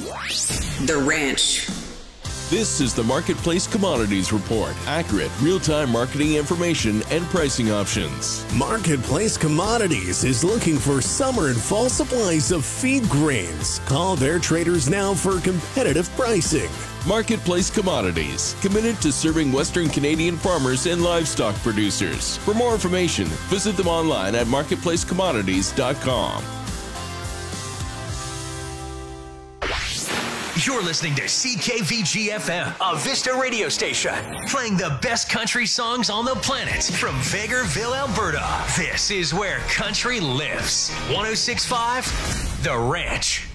The Ranch. This is the Marketplace Commodities Report. Accurate, real-time marketing information and pricing options. Marketplace Commodities is looking for summer and fall supplies of feed grains. Call their traders now for competitive pricing. Marketplace Commodities, committed to serving Western Canadian farmers and livestock producers. For more information, visit them online at marketplacecommodities.com. You're listening to CKVG-FM, a Vista radio station, playing the best country songs on the planet from Vegreville, Alberta. This is where country lives. 106.5, The Ranch.